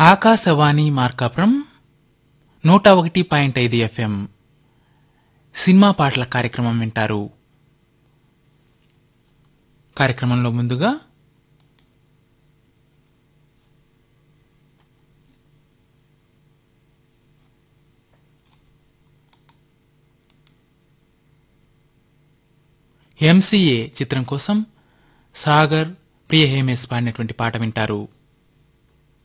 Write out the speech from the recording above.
Akashvani Markapuram 101.5 FM cinema పాటల కార్యక్రమం వింటారు. కార్యక్రమంలో ముందుగా MCA చిత్రం కోసం సాగర్ ప్రియ హేమేశ్ పాడినటువంటి పాట వింటారు.